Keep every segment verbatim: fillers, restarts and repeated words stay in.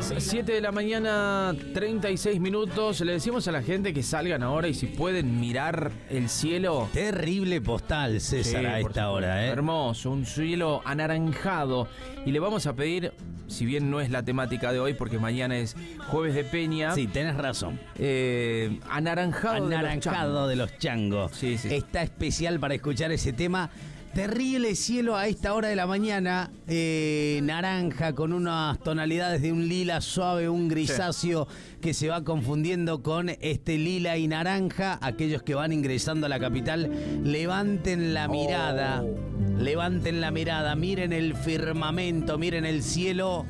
Las siete de la mañana, treinta y seis minutos. Le decimos a la gente que salgan ahora y si pueden mirar el cielo. Terrible postal, César, Sí, a esta hora, ¿eh? Hermoso, un cielo anaranjado. Y le vamos a pedir, si bien no es la temática de hoy, porque mañana es Jueves de Peña. Sí, tenés razón. Eh, anaranjado, Anaranjado de los de los changos. Sí, sí. Está especial para escuchar ese tema. Terrible cielo a esta hora de la mañana, eh, naranja con unas tonalidades de un lila suave, un grisáceo sí. que se va confundiendo con este lila y naranja. Aquellos que van ingresando a la capital, levanten la mirada, oh. levanten la mirada, miren el firmamento, miren el cielo,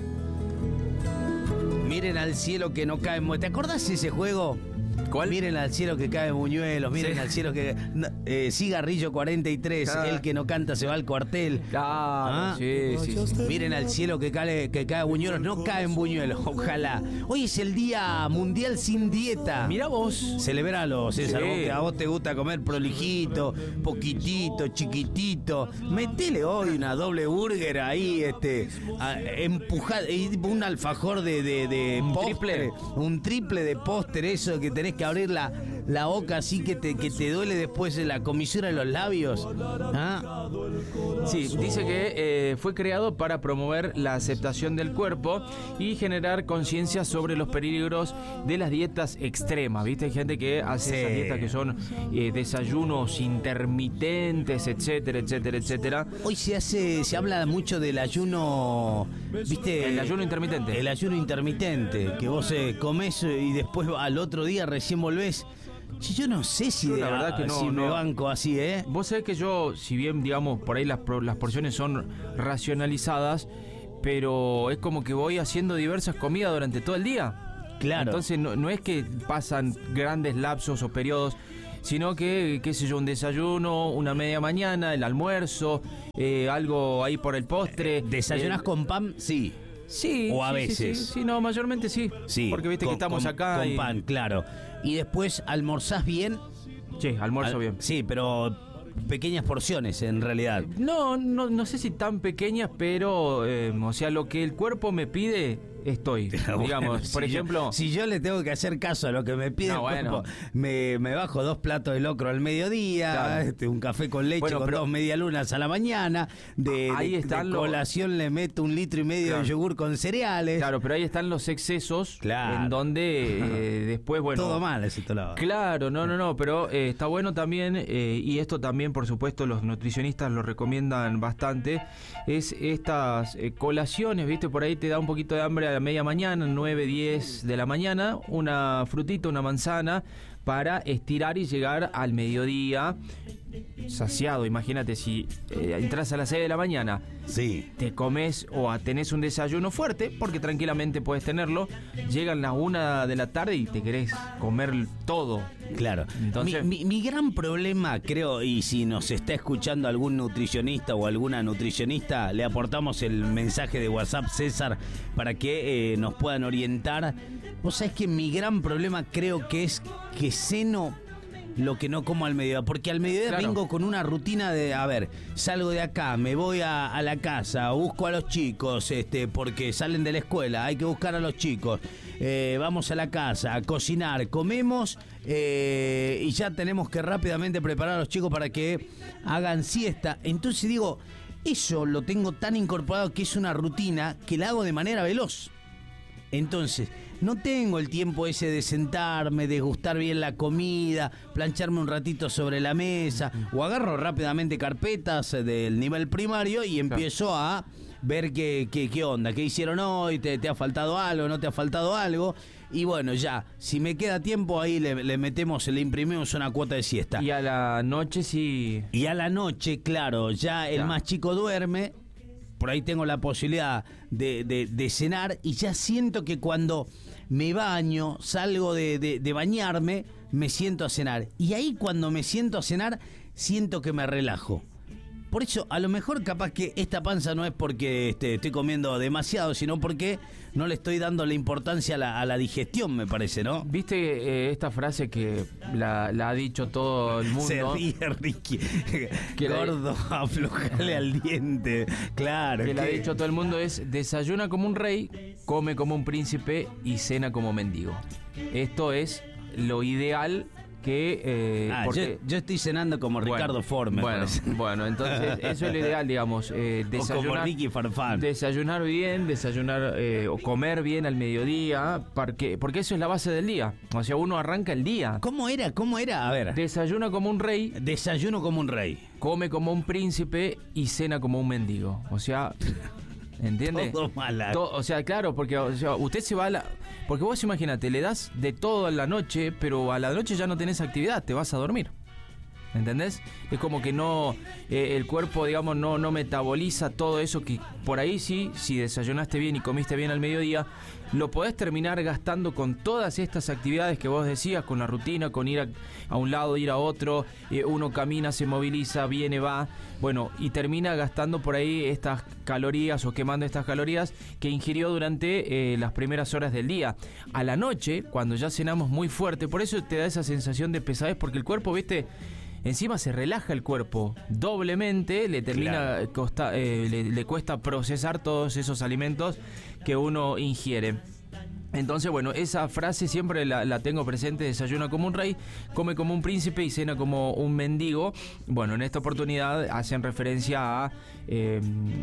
miren al cielo que no cae. ¿Te acordás de ese juego? ¿Cuál? Miren al cielo que cae buñuelos, miren sí. al cielo que... Eh, Cigarrillo cuarenta y tres, ah. el que no canta se va al cuartel. Claro, ah. sí, sí, sí. Miren al cielo que cae, que cae buñuelos, no caen buñuelos, ojalá. Hoy es el Día Mundial Sin Dieta. Mirá vos. Celebralo, César, sí. vos que a vos te gusta comer prolijito, poquitito, chiquitito. Metele hoy una doble burger ahí, este, empujad, un alfajor de, de, de un postre, triple. Un triple de póster, eso que tenés que abrir la, la boca así que te, que te duele después de la comisura de los labios. ¿Ah? Sí, dice que eh, fue creado para promover la aceptación del cuerpo y generar conciencia sobre los peligros de las dietas extremas. ¿Viste? Hay gente que hace sí. esas dietas que son eh, desayunos intermitentes, etcétera, etcétera, etcétera. Hoy se hace, se habla mucho del ayuno, ¿viste? El ayuno intermitente. El ayuno intermitente, que vos eh, comés y después al otro día recién volvés. Yo no sé si, yo la verdad que no, si me no. banco así, ¿eh? Vos sabés que yo, si bien, digamos, por ahí las, las porciones son racionalizadas, pero es como que voy haciendo diversas comidas durante todo el día. Claro. Entonces no, no es que pasan grandes lapsos o periodos, sino que, qué sé yo, un desayuno, una media mañana, el almuerzo, eh, algo ahí por el postre. ¿Desayunás eh, con pan? Sí. Sí. O a sí, veces. Sí, sí, sí, no, mayormente sí. Sí. Porque viste con, que estamos con, acá. Con y... pan, claro. Y después, ¿almorzás bien? Sí, almuerzo Al, bien. Sí, pero pequeñas porciones en realidad. No, no, no sé si tan pequeñas, pero, eh, o sea, lo que el cuerpo me pide, estoy. Bueno, digamos, por si ejemplo... Yo, si yo le tengo que hacer caso a lo que me pide no, el cuerpo, bueno. me, me bajo dos platos de locro al mediodía, claro. este, un café con leche bueno, con dos medialunas a la mañana, de, ahí de, están de colación los... le meto un litro y medio claro. de yogur con cereales. Claro, pero ahí están los excesos, claro. en donde eh, después, bueno... Todo mal, ese lado. Claro, no, no, no, pero eh, está bueno también, eh, y esto también, por supuesto, los nutricionistas lo recomiendan bastante, es estas eh, colaciones, ¿viste? Por ahí te da un poquito de hambre a la media mañana, nueve, diez de la mañana, una frutita, una manzana, para estirar y llegar al mediodía saciado. Imagínate, si eh, entras a las seis de la mañana, sí. te comes o tenés un desayuno fuerte, porque tranquilamente puedes tenerlo, llegan las una de la tarde y te querés comer todo. Claro. Entonces, mi, mi, mi gran problema, creo, y si nos está escuchando algún nutricionista o alguna nutricionista, le aportamos el mensaje de WhatsApp, César, para que eh, nos puedan orientar. Vos sabés que mi gran problema creo que es que ceno lo que no como al mediodía, porque al mediodía claro. vengo con una rutina de, a ver, salgo de acá, me voy a, a la casa, busco a los chicos, este, porque salen de la escuela, hay que buscar a los chicos, eh, vamos a la casa, a cocinar, comemos eh, y ya tenemos que rápidamente preparar a los chicos para que hagan siesta. Entonces digo, eso lo tengo tan incorporado que es una rutina que la hago de manera veloz. Entonces, no tengo el tiempo ese de sentarme, degustar bien la comida, plancharme un ratito sobre la mesa, o agarro rápidamente carpetas del nivel primario y empiezo a ver qué, qué, qué onda, qué hicieron hoy, te, te ha faltado algo, no te ha faltado algo, y bueno, ya, si me queda tiempo ahí le, le metemos, le imprimimos una cuota de siesta. Y a la noche sí... Y a la noche, claro, ya el ya. más chico duerme. Por ahí tengo la posibilidad de, de, de cenar y ya siento que cuando me baño, salgo de, de, de bañarme, me siento a cenar. Y ahí cuando me siento a cenar, siento que me relajo. Por eso, a lo mejor capaz que esta panza no es porque este, estoy comiendo demasiado, sino porque no le estoy dando la importancia a la, a la digestión, me parece, ¿no? ¿Viste eh, esta frase que la, la ha dicho todo el mundo? Se ríe Ricky. Que Gordo, la... aflojale al diente. Claro. Que, que la ha dicho todo el mundo es: desayuna como un rey, come como un príncipe y cena como mendigo. Esto es lo ideal. Que, eh, ah, porque... yo, yo estoy cenando como Ricardo bueno, Ford, me bueno, parece. Bueno, entonces eso es lo ideal, digamos. Eh, desayunar, o como Ricky Farfán. Desayunar bien, desayunar eh, o comer bien al mediodía, porque, porque eso es la base del día. O sea, uno arranca el día. ¿Cómo era? ¿Cómo era? A ver. Desayuna como un rey. Desayuno como un rey. Come como un príncipe y cena como un mendigo. O sea... ¿Entiende? Todo mala. To- o sea, claro, porque o sea, usted se va a la... Porque vos imagínate, le das de todo a la noche, pero a la noche ya no tenés actividad, te vas a dormir. ¿Entendés? Es como que no... Eh, el cuerpo, digamos, no, no metaboliza todo eso que por ahí sí, si desayunaste bien y comiste bien al mediodía, lo podés terminar gastando con todas estas actividades que vos decías, con la rutina, con ir a, a un lado, ir a otro, eh, uno camina, se moviliza, viene, va, bueno, y termina gastando por ahí estas calorías o quemando estas calorías que ingirió durante eh, las primeras horas del día. A la noche, cuando ya cenamos muy fuerte, por eso te da esa sensación de pesadez, porque el cuerpo, viste... Encima se relaja el cuerpo doblemente, le termina claro. costa, eh, le, le cuesta procesar todos esos alimentos que uno ingiere. Entonces, bueno, esa frase siempre la, la tengo presente: desayuna como un rey, come como un príncipe y cena como un mendigo. Bueno, en esta oportunidad hacen referencia a eh,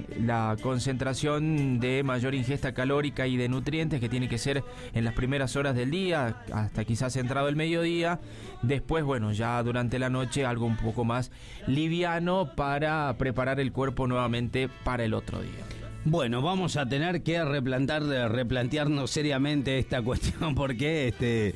la concentración de mayor ingesta calórica y de nutrientes que tiene que ser en las primeras horas del día, hasta quizás entrado el mediodía. Después, bueno, ya durante la noche algo un poco más liviano para preparar el cuerpo nuevamente para el otro día. Bueno, vamos a tener que replantar, replantearnos seriamente esta cuestión porque este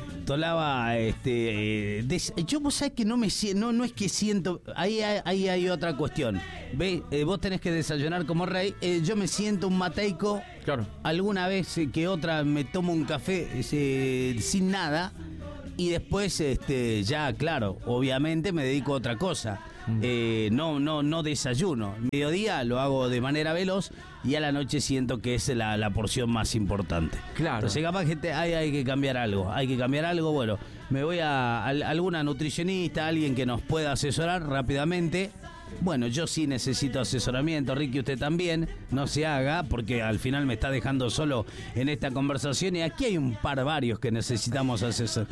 Tolaba, este, eh, des, yo vos sabés que no me no no es que siento, ahí hay, ahí hay otra cuestión. Ve, eh, vos tenés que desayunar como rey, eh, yo me siento un mateico. Claro. Alguna vez que otra me tomo un café eh, sin nada. Y después, este, ya, claro, obviamente me dedico a otra cosa. Mm. Eh, no, no, no desayuno. Mediodía lo hago de manera veloz y a la noche siento que es la, la porción más importante. Claro. Entonces, capaz que te, hay, hay que cambiar algo. Hay que cambiar algo. Bueno, me voy a, a alguna nutricionista, alguien que nos pueda asesorar rápidamente. Bueno, yo sí necesito asesoramiento, Ricky, usted también, no se haga, porque al final me está dejando solo en esta conversación y aquí hay un par varios que necesitamos asesor.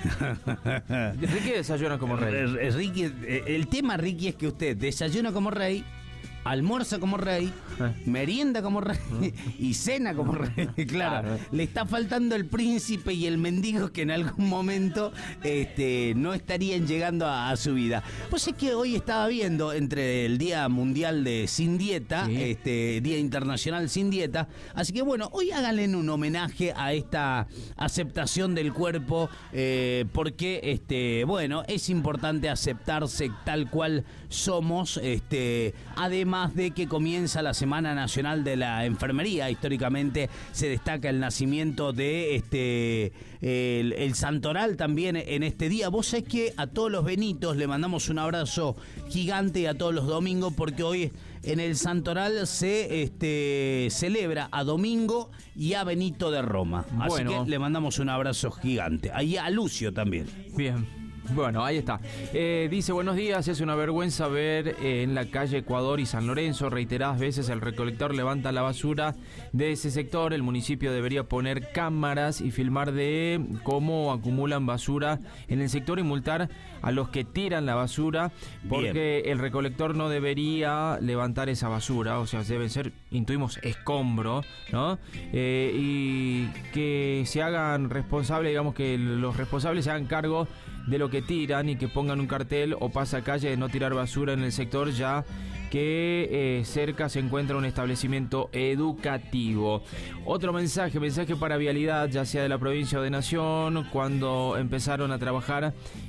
Ricky desayuna como rey. Ricky, el tema, Ricky, es que usted desayuna como rey, almuerza como rey, eh. merienda como rey y cena como rey. Claro, claro, le está faltando el príncipe y el mendigo que en algún momento este, no estarían llegando a, a su vida. Pues es que hoy estaba viendo entre el Día Mundial de Sin Dieta, sí. este Día Internacional Sin Dieta, así que bueno, hoy háganle un homenaje a esta aceptación del cuerpo, eh, porque este, bueno, es importante aceptarse tal cual somos, este, además de que comienza la Semana Nacional de la Enfermería. Históricamente se destaca el nacimiento de este el, el santoral también en este día. Vos sabés que a todos los benitos le mandamos un abrazo gigante a todos los domingos, porque hoy en el santoral se este, celebra a Domingo y a Benito de Roma. Así bueno. que le mandamos un abrazo gigante. Ahí a Lucio también. Bien. Bueno, ahí está. Eh, dice, buenos días, es una vergüenza ver eh, en la calle Ecuador y San Lorenzo reiteradas veces el recolector levanta la basura de ese sector. El municipio debería poner cámaras y filmar de cómo acumulan basura en el sector y multar a los que tiran la basura, porque Bien. el recolector no debería levantar esa basura, o sea, deben ser, intuimos, escombro, ¿no? Eh, y que se hagan responsables, digamos que los responsables se hagan cargo de lo que tiran y que pongan un cartel o pasacalle de no tirar basura en el sector, ya que eh, cerca se encuentra un establecimiento educativo. Otro mensaje, mensaje para Vialidad, ya sea de la provincia o de Nación, cuando empezaron a trabajar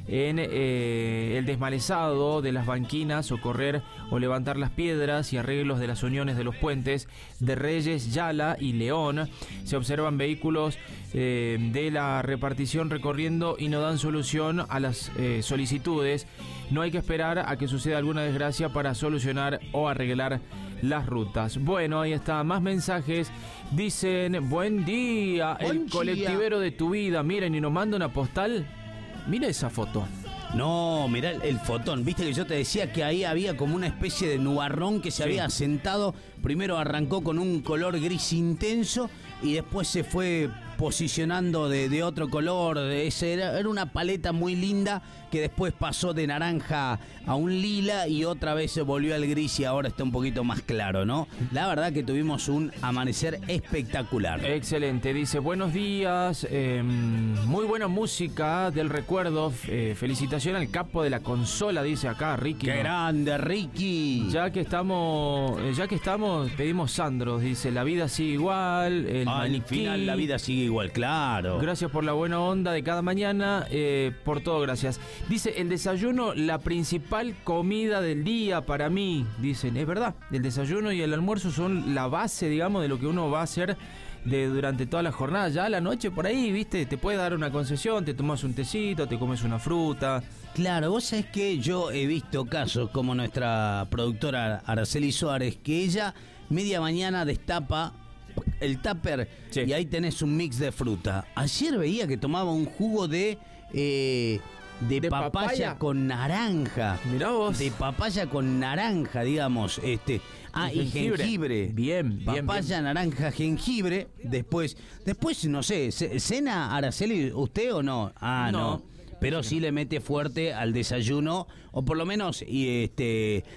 en eh, el desmalezado de las banquinas, socorrer o levantar las piedras y arreglos de las uniones de los puentes de Reyes, Yala y León. Se observan vehículos eh, de la repartición recorriendo y no dan solución a las eh, solicitudes. No hay que esperar a que suceda alguna desgracia para solucionar o arreglar las rutas. Bueno, ahí está, más mensajes. Dicen, buen día, buen el día. colectivero de tu vida. Miren, y nos manda una postal. Mira esa foto. No, mirá el, el fotón. Viste que yo te decía que ahí había como una especie de nubarrón que se Sí. había asentado. Primero arrancó con un color gris intenso y después se fue posicionando de, de otro color. De ese, era, era una paleta muy linda que después pasó de naranja a un lila y otra vez se volvió al gris y ahora está un poquito más claro, ¿no? La verdad que tuvimos un amanecer espectacular. Excelente, dice, buenos días, eh, muy buena música del recuerdo, eh, felicitación al capo de la consola, dice acá Ricky. ¡Qué ¿no? grande, Ricky! Ya que estamos, eh, ya que estamos, pedimos Sandro, dice, la vida sigue igual, el Al maniquí. final la vida sigue igual, claro. Gracias por la buena onda de cada mañana, eh, por todo, gracias. Dice, el desayuno, la principal comida del día para mí, dicen, es verdad, el desayuno y el almuerzo son la base, digamos, de lo que uno va a hacer de durante toda la jornada. Ya a la noche por ahí, viste, te puede dar una concesión, te tomas un tecito, te comes una fruta. Claro, vos sabés que yo he visto casos como nuestra productora Araceli Suárez, que ella media mañana destapa el tupper Sí. y ahí tenés un mix de fruta. Ayer veía que tomaba un jugo de eh, de, ¿De papaya, papaya? con naranja. Mirá vos. De papaya con naranja, digamos. Este, ah, y, Y jengibre. jengibre. Bien, bien, Papaya, bien. naranja, jengibre. Después, después no sé, ¿ce- ¿cena Araceli usted o no? Ah, no. No. Pero sí le mete fuerte al desayuno, o por lo menos y este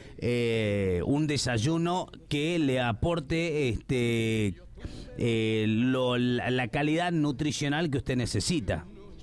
eh, un desayuno que le aporte este eh, lo- la, la calidad nutricional que usted necesita.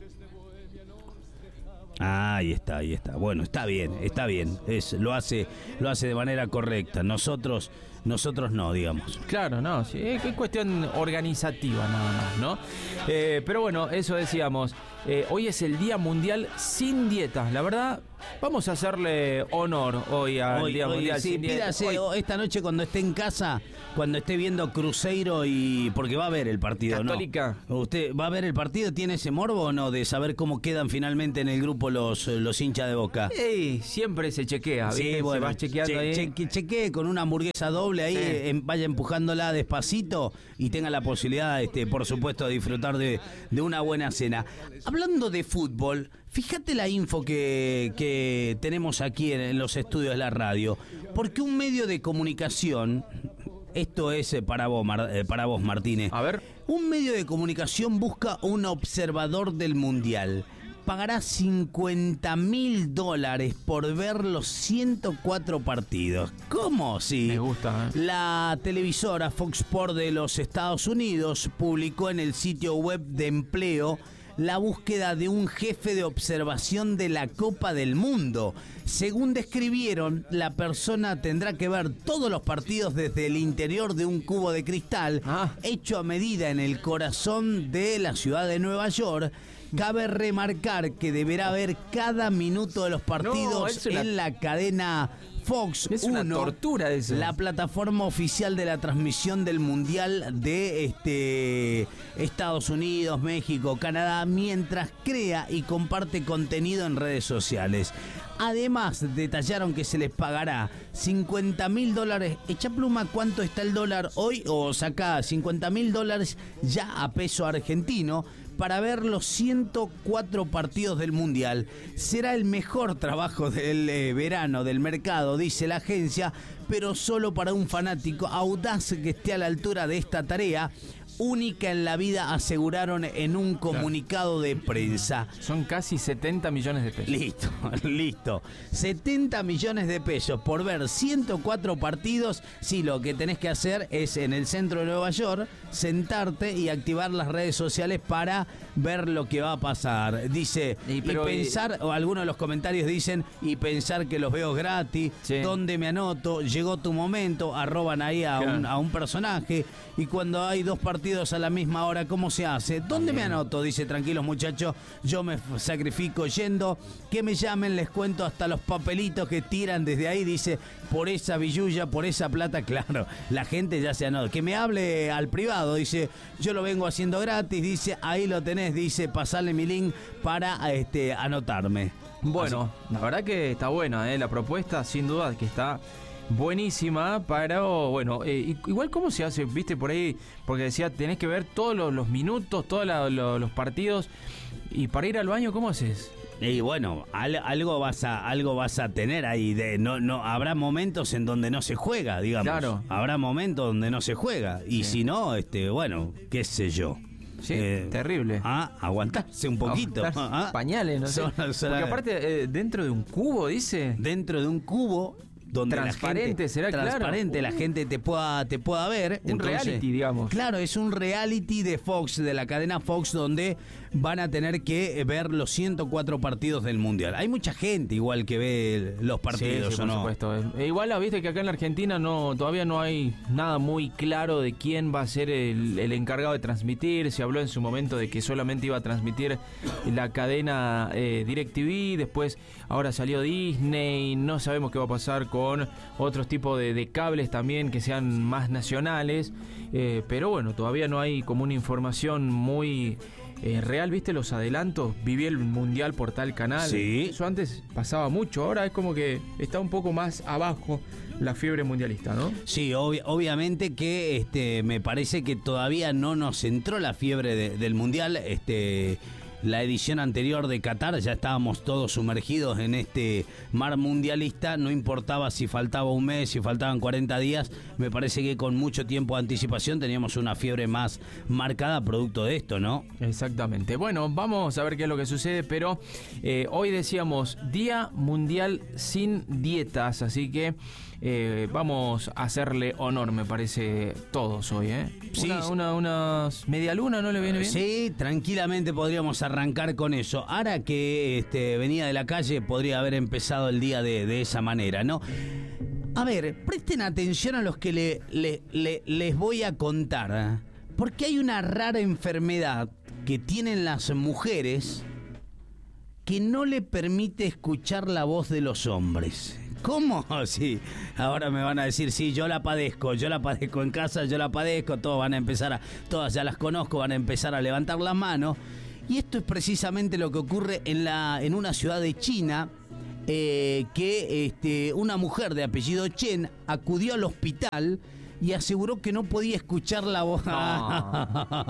Ah, ahí está, ahí está. Bueno, está bien, está bien. Es, lo hace, lo hace de manera correcta. Nosotros, nosotros no, digamos. Claro, no, sí, es es cuestión organizativa nada más, ¿no? Eh, pero bueno, eso decíamos, eh, hoy es el Día Mundial Sin Dietas, la verdad, vamos a hacerle honor hoy al Hoy, Día hoy, Mundial sí, Sin Dietas. pídase Hoy, esta noche cuando esté en casa, cuando esté viendo Cruzeiro y porque va a ver el partido, Católica. ¿no? ¿Usted va a ver el partido? ¿Tiene ese morbo o no de saber cómo quedan finalmente en el grupo los, los hinchas de Boca? ey, siempre se chequea, ¿viste? Sí, bueno, se va chequeando che- ahí. cheque- chequee con una hamburguesa doble ahí, Sí. eh, em- vaya empujándola despacito y tenga la posibilidad, este, por supuesto, de disfrutar de, de una buena cena. Hablando de fútbol, fíjate la info que, que tenemos aquí en, en los estudios de la radio, porque un medio de comunicación, esto es eh, para vos, Mar- eh, para vos Martínez, A ver. un medio de comunicación busca un observador del Mundial. Pagará cincuenta mil dólares por ver los ciento cuatro partidos. ¿Cómo? Sí. Me gusta, ¿eh? La televisora Fox Sports de los Estados Unidos publicó en el sitio web de empleo la búsqueda de un jefe de observación de la Copa del Mundo. Según describieron, la persona tendrá que ver todos los partidos desde el interior de un cubo de cristal, Ah. hecho a medida en el corazón de la ciudad de Nueva York. Cabe remarcar que deberá ver cada minuto de los partidos No, es una- en la cadena Fox Es una uno, tortura eso. la plataforma oficial de la transmisión del Mundial de este Estados Unidos, México, Canadá, mientras crea y comparte contenido en redes sociales. Además, detallaron que se les pagará cincuenta mil dólares. Echa pluma, ¿cuánto está el dólar hoy? O saca cincuenta mil dólares ya a peso argentino para ver los ciento cuatro partidos del Mundial. Será el mejor trabajo del eh, verano del mercado, dice la agencia, pero solo para un fanático audaz que esté a la altura de esta tarea. Única en la vida, aseguraron en un comunicado de prensa. Son casi setenta millones de pesos. Listo, listo. setenta millones de pesos por ver ciento cuatro partidos. Sí, lo que tenés que hacer es en el centro de Nueva York, sentarte y activar las redes sociales para ver lo que va a pasar. Dice, y, Y pero, pensar, o algunos de los comentarios dicen, y pensar que los veo gratis, Sí. ¿dónde me anoto? Llegó tu momento, arroban ahí a, Claro. un, a un personaje, y cuando hay dos partidos partidos a la misma hora, ¿cómo se hace? ¿Dónde me anoto? Dice, tranquilos muchachos, yo me sacrifico yendo, que me llamen, les cuento hasta los papelitos que tiran desde ahí, dice, por esa billulla, por esa plata, claro, la gente ya se anota. Que me hable al privado, dice, yo lo vengo haciendo gratis, dice, ahí lo tenés, dice, pasarle mi link para este, anotarme. Bueno, así, la verdad que está buena, ¿eh? La propuesta, sin duda, que está buenísima, pero bueno, eh, igual cómo se hace, viste, por ahí, porque decía, tenés que ver todos los, los minutos, todos la, lo, los partidos, y para ir al baño, ¿cómo haces? Y bueno, al, algo vas a algo vas a tener ahí, de no no habrá momentos en donde no se juega, digamos. Claro. Habrá momentos donde no se juega, y sí. Si no, este, bueno, qué sé yo. Sí, eh, terrible. Ah, aguantarse un poquito. Aguantarse ah, pañales, no sé. Son, son, porque aparte, eh, dentro de un cubo, dice. Dentro de un cubo donde transparente, la gente, será transparente, claro. La gente te pueda te pueda ver. Un Entonces, reality, digamos. Claro, es un reality de Fox, de la cadena Fox, donde van a tener que ver los ciento cuatro partidos del Mundial. Hay mucha gente igual que ve los partidos, sí, sí, ¿o por no? supuesto. E igual, viste que acá en la Argentina no todavía no hay nada muy claro de quién va a ser el, el encargado de transmitir. Se habló en su momento de que solamente iba a transmitir la cadena eh, DirecTV, después ahora salió Disney, no sabemos qué va a pasar con otros tipos de, de cables también que sean más nacionales, eh, pero bueno, todavía no hay como una información muy eh, real, ¿viste? Los adelantos, viví el Mundial por tal canal, sí. Eso antes pasaba mucho, ahora es como que está un poco más abajo la fiebre mundialista, ¿no? Sí, obvi- obviamente que este, me parece que todavía no nos entró la fiebre de, del Mundial, este... La edición anterior de Qatar ya estábamos todos sumergidos en este mar mundialista, no importaba si faltaba un mes, si faltaban cuarenta días, me parece que con mucho tiempo de anticipación teníamos una fiebre más marcada producto de esto, ¿no? Exactamente. Bueno, vamos a ver qué es lo que sucede, pero eh, hoy decíamos Día Mundial Sin Dietas, así que eh, vamos a hacerle honor, me parece, todos hoy, ¿eh? Sí, una, una, unas media luna, ¿no le viene bien? Sí, tranquilamente podríamos arrancar con eso. Ahora que este, venía de la calle, podría haber empezado el día de, de esa manera, ¿no? A ver, presten atención a los que le, le, le, les voy a contar, porque hay una rara enfermedad que tienen las mujeres que no le permite escuchar la voz de los hombres. ¿Cómo? Sí, ahora me van a decir, sí, yo la padezco, yo la padezco en casa, yo la padezco, todos van a empezar a, todas ya las conozco, van a empezar a levantar la mano. Y esto es precisamente lo que ocurre en la en una ciudad de China, eh, que este, una mujer de apellido Chen acudió al hospital y aseguró que no podía escuchar la voz. No.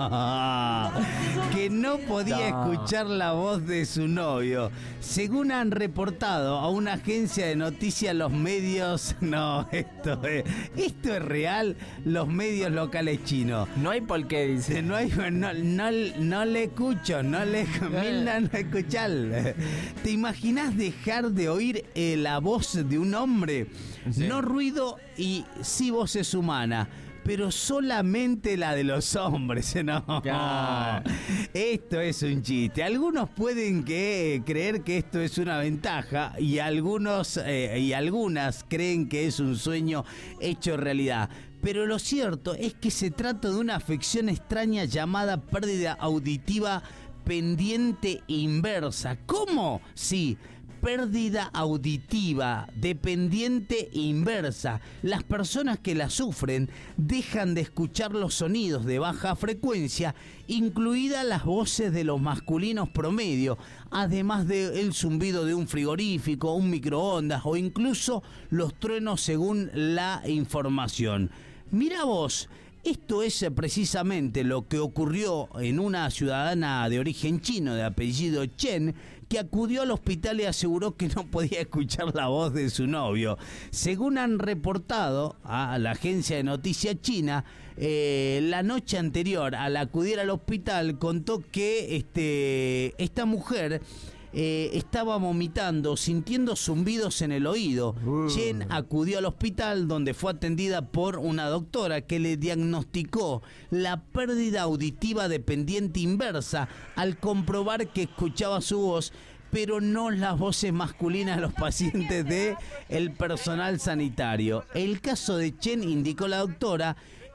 que no podía no. escuchar la voz de su novio. Según han reportado a una agencia de noticias los medios. No, esto es, esto es real. Los medios locales chinos. No hay por qué, dice. No hay, no, no, no le escucho, no le Milna, no escuchar. ¿Te imaginas dejar de oír eh, la voz de un hombre? Sí. No ruido y sí voces humanas, pero solamente la de los hombres, ¿no? Yeah. Esto es un chiste. Algunos pueden que, creer que esto es una ventaja y algunos eh, y algunas creen que es un sueño hecho realidad. Pero lo cierto es que se trata de una afección extraña llamada pérdida auditiva pendiente inversa. ¿Cómo? Sí. Pérdida auditiva dependiente inversa. Las personas que la sufren dejan de escuchar los sonidos de baja frecuencia, incluidas las voces de los masculinos promedio, además del zumbido de un frigorífico, un microondas o incluso los truenos según la información. Mira vos. Esto es precisamente lo que ocurrió en una ciudadana de origen chino de apellido Chen, que acudió al hospital y aseguró que no podía escuchar la voz de su novio. Según han reportado a la agencia de noticias china, eh, la noche anterior al acudir al hospital contó que este, esta mujer Eh, estaba vomitando, sintiendo zumbidos en el oído. Uh. Chen acudió al hospital donde fue atendida por una doctora que le diagnosticó la pérdida auditiva dependiente inversa al comprobar que escuchaba su voz, pero no las voces masculinas de los pacientes de el personal sanitario. El caso de Chen, indicó la doctora,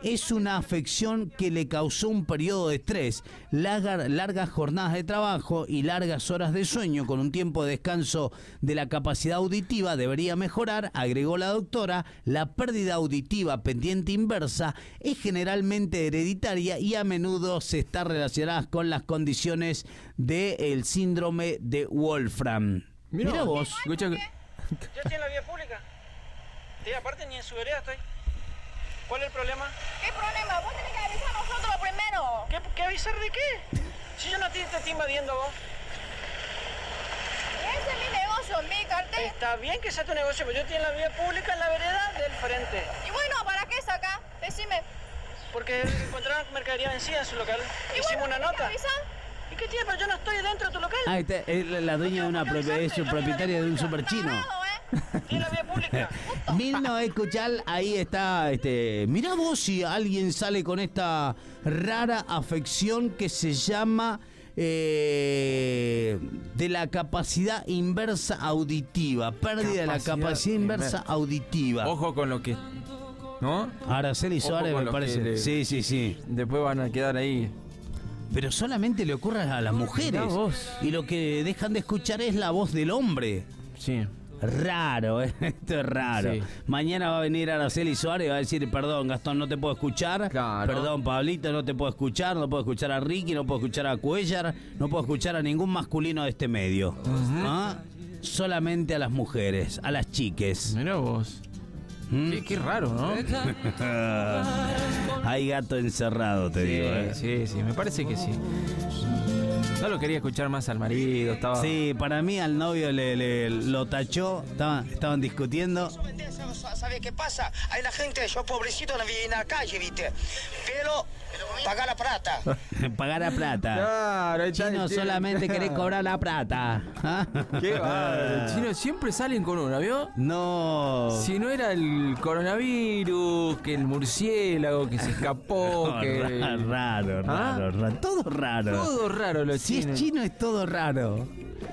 es una afección que le causó un periodo de estrés, larga, largas jornadas de trabajo y largas horas de sueño con un tiempo de descanso de la capacidad auditiva debería mejorar, agregó la doctora. La pérdida auditiva pendiente inversa es generalmente hereditaria y a menudo se está relacionada con las condiciones del síndrome de Wolfram. Mira, Mira vos. Escucha que... Yo estoy en la vía pública. Y aparte ni en su vereda estoy. ¿Cuál es el problema? ¿Qué problema? Vos tenés que avisar a nosotros primero. ¿Qué, qué avisar de qué? Si yo no te, te estoy invadiendo vos. Ese es mi negocio, mi cartel. Está bien que sea tu negocio, pero yo estoy en la vía pública, en la vereda del frente. Y bueno, ¿para qué saca? Decime. Porque encontraron mercadería vencida en su local. Y Hicimos bueno, una ¿tenés que nota. avisar? ¿Y qué tiene? Pero yo no estoy dentro de tu local. Ah, está, es la dueña de una propiedad, es su propietaria de un super chino. Tarado, ¿eh? Estoy en la vía pública. Milno Escuchal, ahí está, este, mirá vos si alguien sale con esta rara afección que se llama eh, de la capacidad inversa auditiva, pérdida de la Capacidad capacidad inversa inversa. auditiva. Ojo con lo que... ¿No? Araceli Ojo Suárez con me lo parece. que le- Sí, sí, sí. Después van a quedar ahí. Pero solamente le ocurre a las mujeres. Mirá vos. Y lo que dejan de escuchar es la voz del hombre. Sí. Raro, ¿eh? Esto es raro. Sí. Mañana va a venir Araceli Suárez y va a decir, perdón, Gastón, no te puedo escuchar. Claro. Perdón, Pablito, no te puedo escuchar. No puedo escuchar a Ricky, no puedo escuchar a Cuellar, no puedo escuchar a ningún masculino de este medio. ¿Ah? Solamente a las mujeres, a las chiques. Mirá vos. ¿Mm? Qué, qué raro, ¿no? Hay gato encerrado, te Sí, digo. ¿eh? sí, sí, me parece que sí. No lo quería escuchar más al marido, estaba... Sí, para mí al novio le, le- lo tachó, estaban, estaban discutiendo. ¿Sabe qué pasa? Hay la gente, yo pobrecito, no viví en la calle, ¿viste? Pero pagar la plata. Pagar la plata. Claro, ahí está Chino, el chino. solamente querés cobrar la plata. ¿Ah? Qué bárbaro. El chino siempre salen con una, ¿vio? No. Si no era el coronavirus, que el murciélago que se escapó, No, que... ra- raro, ¿Ah? raro, raro. Todo raro. Todo raro los Si chinos. es chino es todo raro.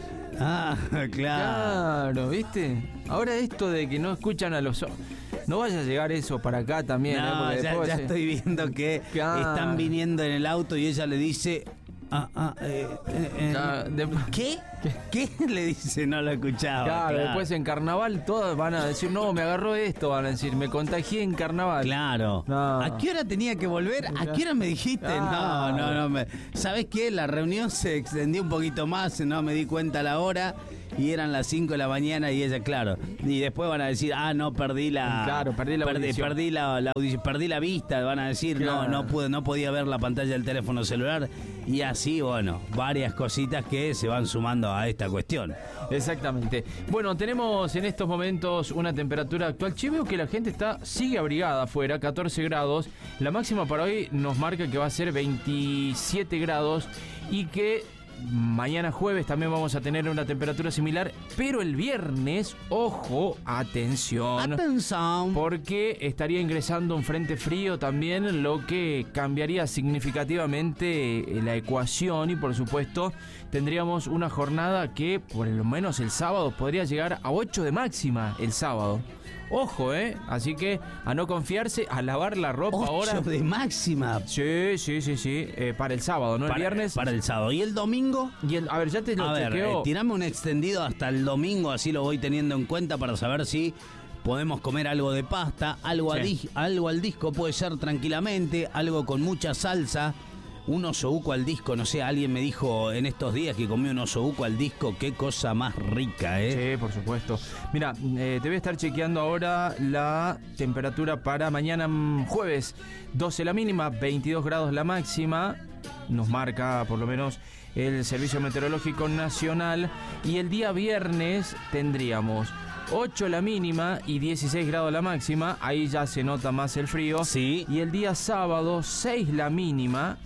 Ah, claro. Claro, ¿viste? Ahora esto de que no escuchan a los... No vaya a llegar eso para acá también, ¿eh? No, Porque ya, después ya se- estoy viendo que Claro. están viniendo en el auto y ella le dice... Ah, ah, eh, eh, eh, Claro, de- ¿Qué? ¿Qué? Le dice, no lo escuchaba. Claro, después en carnaval todos van a decir, no, me agarró esto, van a decir, me contagié en carnaval. Claro. No. ¿A qué hora tenía que volver? ¿A qué hora me dijiste? Claro. No, no, no. Me... ¿Sabes qué? La reunión se extendió un poquito más, no me di cuenta la hora y eran las cinco de la mañana y ella, claro. Y después van a decir, ah, no, perdí la... Claro, perdí la perdí, audición. perdí la, la audición, perdí la vista, van a decir, Claro. no, no pude, no podía ver la pantalla del teléfono celular. Y así, bueno, varias cositas que se van sumando a esta cuestión. Exactamente. Bueno, tenemos en estos momentos una temperatura actual. Che, veo que la gente está sigue abrigada afuera, catorce grados. La máxima para hoy nos marca que va a ser veintisiete grados y que mañana jueves también vamos a tener una temperatura similar, pero el viernes, ojo, atención. Atención. Porque estaría ingresando un frente frío también, lo que cambiaría significativamente la ecuación y por supuesto tendríamos una jornada que por lo menos el sábado podría llegar a ocho de máxima el sábado. Ojo, ¿eh? Así que a no confiarse, a lavar la ropa ocho ahora. de máxima. Sí, sí, sí, sí. Eh, para el sábado, ¿no? El Para- viernes. Para el sábado. ¿Y el domingo? Y el, a ver, ya te lo A ver, chequeo. eh, tirame un extendido hasta el domingo, así lo voy teniendo en cuenta para saber si podemos comer algo de pasta, algo, Sí. a di- algo al disco puede ser tranquilamente, algo con mucha salsa, un osobuco al disco, no sé, alguien me dijo en estos días que comió un osobuco al disco, qué cosa más rica, ¿eh? Sí, por supuesto. Mira, eh, te voy a estar chequeando ahora la temperatura para mañana mm, jueves. doce la mínima, veintidós grados la máxima. Nos marca por lo menos el Servicio Meteorológico Nacional. Y el día viernes tendríamos ocho la mínima y dieciséis grados la máxima. Ahí ya se nota más el frío. Sí. Y el día sábado, seis la mínima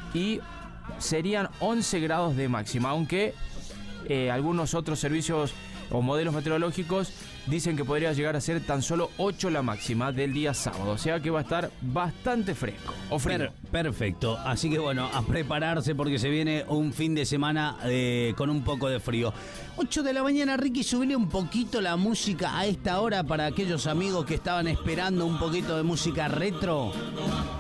y serían once grados de máxima, aunque eh, algunos otros servicios o modelos meteorológicos dicen que podría llegar a ser tan solo ocho la máxima del día sábado. O sea que va a estar bastante fresco. O frío. Per- perfecto. Así que bueno, a prepararse porque se viene un fin de semana eh, con un poco de frío. ocho de la mañana, Ricky, subile un poquito la música a esta hora para aquellos amigos que estaban esperando un poquito de música retro.